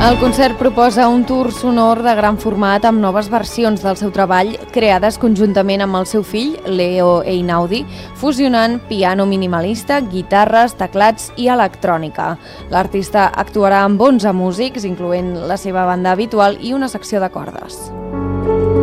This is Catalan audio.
El concert proposa un tour sonor de gran format amb noves versions del seu treball creades conjuntament amb el seu fill, Leo Einaudi, fusionant piano minimalista, guitarres, teclats i electrònica. L'artista actuarà amb 11 músics, incloent la seva banda habitual i una secció de cordes.